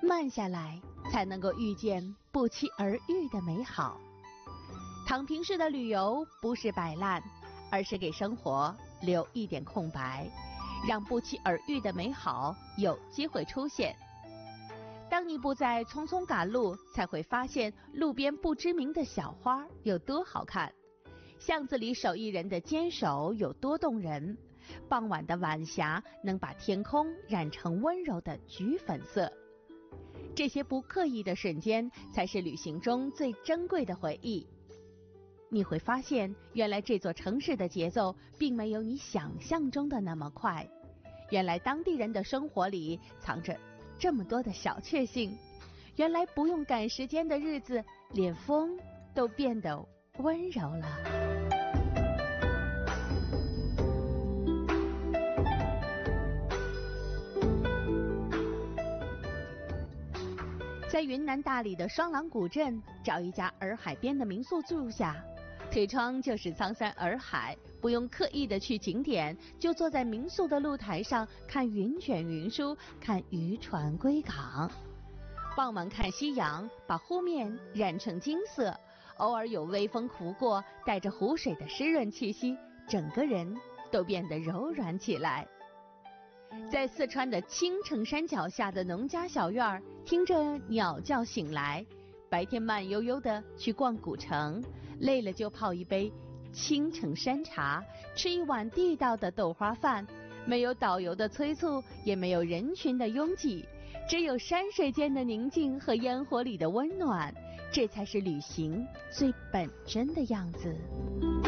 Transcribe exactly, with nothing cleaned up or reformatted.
慢下来，才能够遇见不期而遇的美好。躺平式的旅游不是摆烂，而是给生活留一点空白，让不期而遇的美好有机会出现。当你不再匆匆赶路，才会发现路边不知名的小花有多好看，巷子里手艺人的坚守有多动人，傍晚的晚霞能把天空染成温柔的橘粉色。这些不刻意的瞬间，才是旅行中最珍贵的回忆。你会发现，原来这座城市的节奏并没有你想象中的那么快，原来当地人的生活里藏着这么多的小确幸，原来不用赶时间的日子，连风都变得温柔了。在云南大理的双廊古镇，找一家洱海边的民宿住下，推窗就是苍山洱海，不用刻意的去景点，就坐在民宿的露台上看云卷云舒，看渔船归港。傍晚看夕阳，把湖面染成金色，偶尔有微风拂过，带着湖水的湿润气息，整个人都变得柔软起来。在四川的青城山脚下的农家小院，听着鸟叫醒来，白天慢悠悠的去逛古城，累了就泡一杯青城山茶，吃一碗地道的豆花饭，没有导游的催促，也没有人群的拥挤，只有山水间的宁静和烟火里的温暖，这才是旅行最本真的样子。